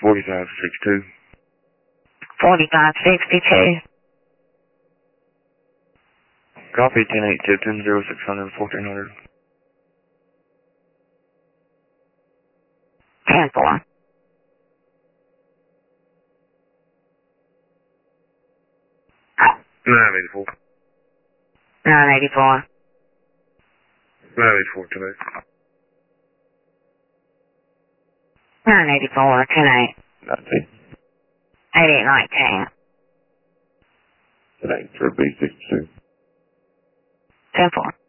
4562. 4562. Copy 10-8 Tipton, 0600, 1400. 10-4. 984. 984. 984 today. 984, 10-8. 19. 8819. Today for B62. 10-4.